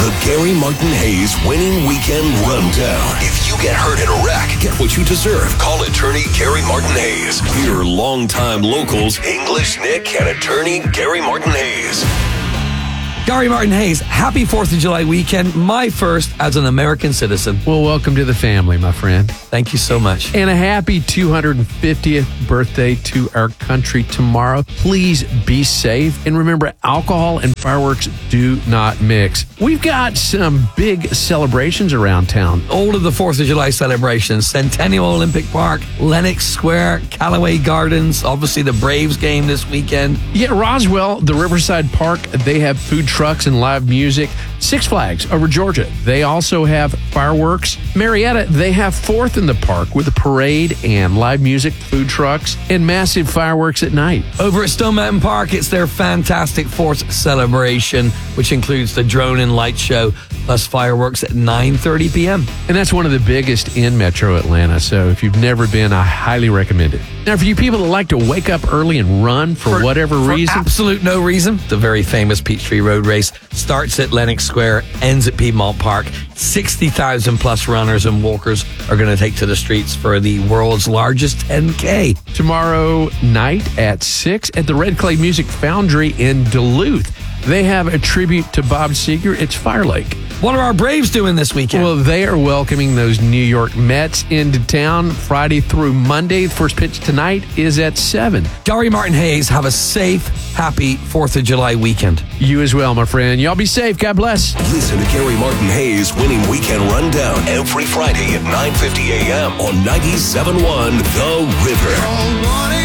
The Gary Martin Hayes Winning Weekend Rundown. If you get hurt in a wreck, get what you deserve. Call attorney Gary Martin Hayes. Here are longtime locals, English Nick and attorney Gary Martin Hayes. Gary Martin Hayes, happy 4th of July weekend. My first as an American citizen. Well, welcome to the family, my friend. Thank you so much. And a happy 250th birthday to our country tomorrow. Please be safe. And remember, alcohol and fireworks do not mix. We've got some big celebrations around town. All of the 4th of July celebrations. Centennial Olympic Park, Lenox Square, Callaway Gardens, obviously the Braves game this weekend. Yeah, Roswell, the Riverside Park, they have food trucks and live music. Six Flags over Georgia, they also have fireworks. Marietta, they have 4th in the park with a parade and live music, food trucks, and massive fireworks at night. Over at Stone Mountain Park, it's their fantastic 4th celebration, which includes the drone and light show, plus fireworks at 9:30 p.m. And that's one of the biggest in Metro Atlanta, so if you've never been, I highly recommend it. Now, for you people that like to wake up early and run for whatever reason. Absolute no reason. The very famous Peachtree Road Race starts at Lenox Square, ends at Piedmont Park. 60,000 plus runners and walkers are going to take to the streets for the world's largest 10K. Tomorrow night at 6 at the Red Clay Music Foundry in Duluth. They have a tribute to Bob Seger. It's Fire Lake. What are our Braves doing this weekend? Well, they are welcoming those New York Mets into town Friday through Monday. The first pitch tonight is at 7. Gary Martin Hayes, have a safe, happy 4th of July weekend. You as well, my friend. Y'all be safe. God bless. Listen to Gary Martin Hayes Winning Weekend Rundown every Friday at 9:50 a.m. on 97.1 The River. Call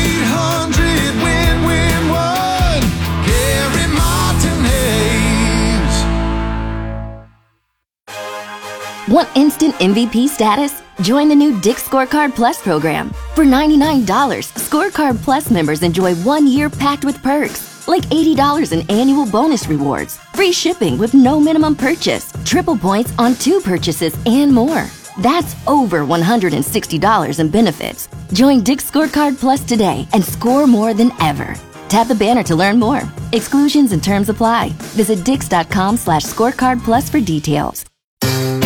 1-800-WIN-WIN-1. Gary Martin Hayes. Want instant MVP status? Join the new Dick's Scorecard Plus program. For $99, Scorecard Plus members enjoy 1 year packed with perks, like $80 in annual bonus rewards, free shipping with no minimum purchase, triple points on 2 purchases, and more. That's over $160 in benefits. Join Dick's Scorecard Plus today and score more than ever. Tap the banner to learn more. Exclusions and terms apply. Visit Dix.com/scorecard plus for details.